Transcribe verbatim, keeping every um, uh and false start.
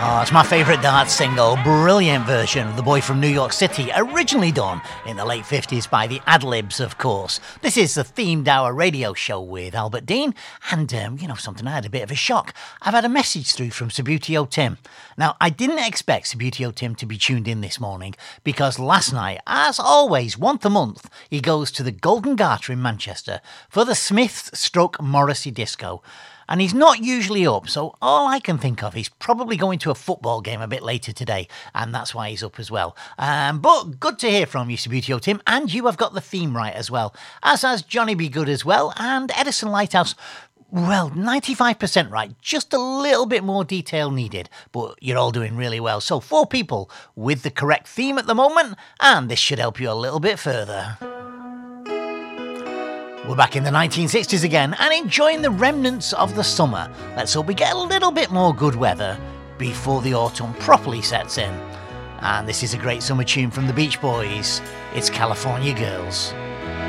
Oh, it's my favourite dance single, brilliant version of The Boy from New York City, originally done in the late fifties by the Adlibs, of course. This is the Themed Hour radio show with Albert Dean, and, um, you know, something I had a bit of a shock. I've had a message through from Subbuteo Tim. Now, I didn't expect Subbuteo Tim to be tuned in this morning, because last night, as always, once a month, he goes to the Golden Garter in Manchester for the Smiths stroke Morrissey Disco. And he's not usually up, so all I can think of is probably going to a football game a bit later today, and that's why he's up as well. Um, but good to hear from you, Subbuteo Tim, and you have got the theme right as well, as has Johnny B. Good as well, and Edison Lighthouse. Well, ninety-five percent right, just a little bit more detail needed, but you're all doing really well. So four people with the correct theme at the moment, and this should help you a little bit further. We're back in the nineteen sixties again and enjoying the remnants of the summer. Let's hope we get a little bit more good weather before the autumn properly sets in. And this is a great summer tune from the Beach Boys. It's California Girls.